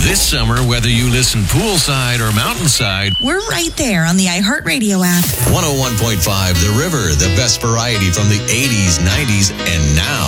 This summer, whether you listen poolside or mountainside, we're right there on the iHeartRadio app. 101.5 The River, the best variety from the 80s, 90s, and now.